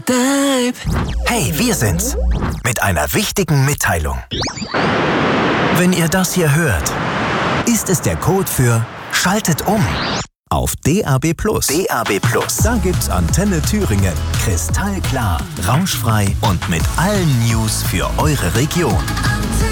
Hey, wir sind's. Mit einer wichtigen Mitteilung. Wenn ihr das hier hört, ist es der Code für Schaltet um auf DAB+. DAB+. Da gibt's Antenne Thüringen. Kristallklar, rauschfrei und mit allen News für eure Region.